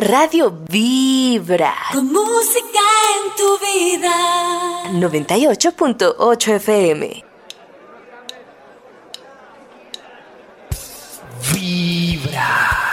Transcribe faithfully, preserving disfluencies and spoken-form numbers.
Radio Vibra. Con música en tu vida. noventa y ocho punto ocho F M. Vibra.